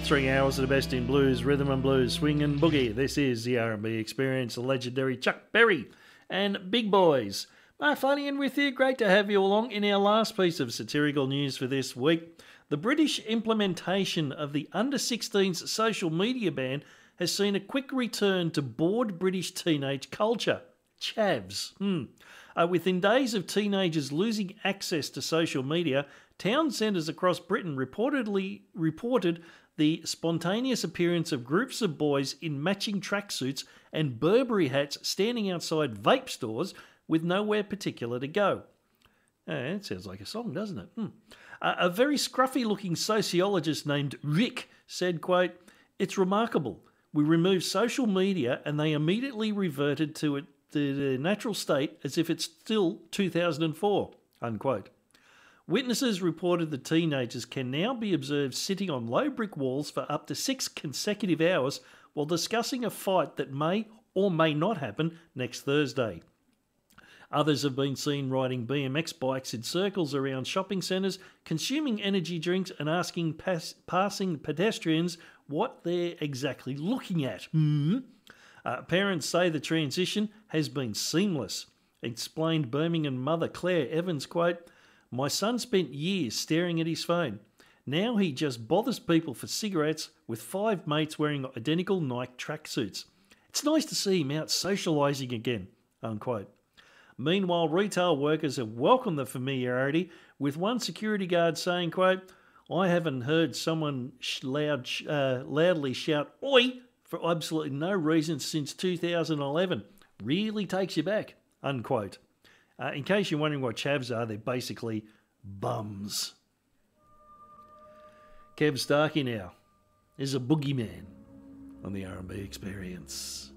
3 hours of the best in blues, rhythm and blues, swing and boogie. This is the R&B Experience, the legendary Chuck Berry and Big Boys. Mark Flanagan with you. Great to have you along. In our last piece of satirical news for this week, the British implementation of the under-16s social media ban has seen a quick return to bored British teenage culture. Chavs. Within days of teenagers losing access to social media, town centres across Britain reported the spontaneous appearance of groups of boys in matching tracksuits and Burberry hats standing outside vape stores with nowhere particular to go. It sounds like a song, doesn't it? A very scruffy-looking sociologist named Rick said, quote, "It's remarkable. We removed social media and they immediately reverted to the natural state as if it's still 2004, unquote. Witnesses reported the teenagers can now be observed sitting on low brick walls for up to 6 consecutive hours while discussing a fight that may or may not happen next Thursday. Others have been seen riding BMX bikes in circles around shopping centres, consuming energy drinks and asking passing pedestrians what they're exactly looking at. Parents say the transition has been seamless. Explained Birmingham mother Claire Evans, quote, "My son spent years staring at his phone. Now he just bothers people for cigarettes with 5 mates wearing identical Nike tracksuits. It's nice to see him out socialising again," unquote. Meanwhile, retail workers have welcomed the familiarity, with one security guard saying, quote, "I haven't heard someone loudly shout, 'Oi!' for absolutely no reason since 2011. Really takes you back," unquote. In case you're wondering what chavs are, they're basically bums. Kev Starkey now is a boogeyman on the R&B Experience.